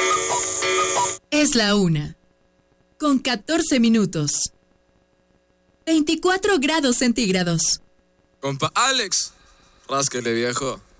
Es la 1:14. 24 grados centígrados. Compa Alex, rásquele, viejo.